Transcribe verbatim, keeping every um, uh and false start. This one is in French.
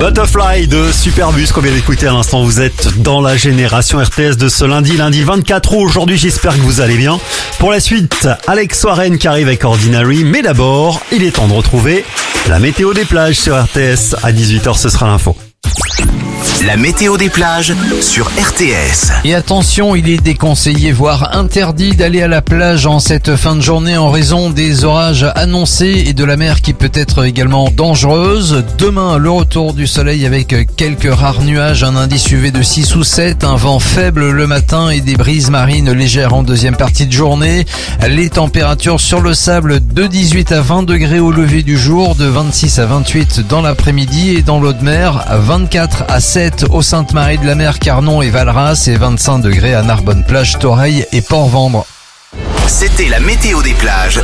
Butterfly de Superbus qu'on vient d'écouter à l'instant. Vous êtes dans la génération R T S de ce lundi, lundi vingt-quatre août. Aujourd'hui, j'espère que vous allez bien. Pour la suite, Alex Warren qui arrive avec Ordinary. Mais d'abord, il est temps de retrouver la météo des plages sur R T S. À dix-huit heures, ce sera l'info. La météo des plages sur R T S. Et attention, il est déconseillé, voire interdit d'aller à la plage en cette fin de journée en raison des orages annoncés et de la mer qui peut être également dangereuse. Demain, le retour du soleil avec quelques rares nuages, un indice U V de six ou sept, un vent faible le matin et des brises marines légères en deuxième partie de journée. Les températures sur le sable de dix-huit à vingt degrés au lever du jour, de vingt-six à vingt-huit dans l'après-midi et dans l'eau de mer, vingt-quatre à sept au Sainte-Marie-de-la-Mer, Carnon et Valras et vingt-cinq degrés à Narbonne-Plage, Toreil et Port-Vendre. C'était la météo des plages